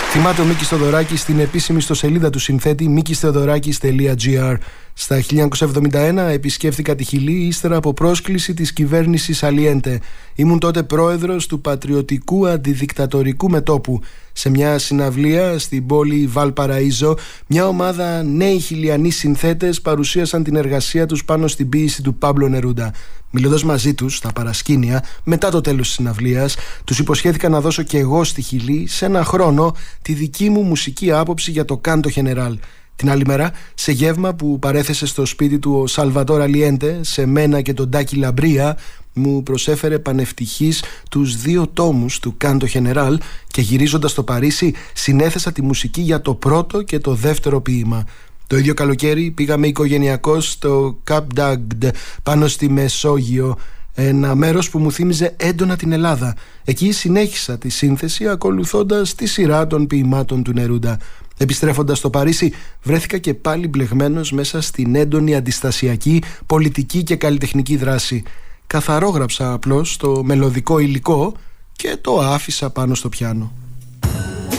Θυμάται ο Μίκης Θεοδωράκης στην επίσημη ιστοσελίδα του συνθέτη mikistheodorakis.gr. Στα 1971 επισκέφθηκα τη Χιλή ύστερα από πρόσκληση της κυβέρνησης Αλιέντε. Ήμουν τότε πρόεδρος του Πατριωτικού Αντιδικτατορικού Μετώπου. Σε μια συναυλία στην πόλη Valparaíso, μια ομάδα νέοι χιλιανοί συνθέτες παρουσίασαν την εργασία τους πάνω στην ποίηση του Πάμπλο Νερούντα. Μιλώντας μαζί τους στα παρασκήνια, μετά το τέλος της συναυλίας, τους υποσχέθηκα να δώσω και εγώ στη Χιλή σε ένα χρόνο τη δική μου μουσική άποψη για το Κάντο Γενεράλ. Την άλλη μέρα, σε γεύμα που παρέθεσε στο σπίτι του ο Σαλβατόρ Αλιέντε, σε μένα και τον Τάκη Λαμπρία, μου προσέφερε πανευτυχής τους 2 τόμους του Κάντο Γενεράλ και γυρίζοντας στο Παρίσι συνέθεσα τη μουσική για το πρώτο και το δεύτερο ποίημα. Το ίδιο καλοκαίρι πήγαμε οικογενειακώς στο Cap d'Agde πάνω στη Μεσόγειο, ένα μέρος που μου θύμιζε έντονα την Ελλάδα. Εκεί συνέχισα τη σύνθεση ακολουθώντας τη σειρά των ποιημάτων του Νερούντα. Επιστρέφοντας στο Παρίσι, βρέθηκα και πάλι μπλεγμένος μέσα στην έντονη αντιστασιακή, πολιτική και καλλιτεχνική δράση. Καθαρόγραψα απλώς το μελωδικό υλικό και το άφησα πάνω στο πιάνο.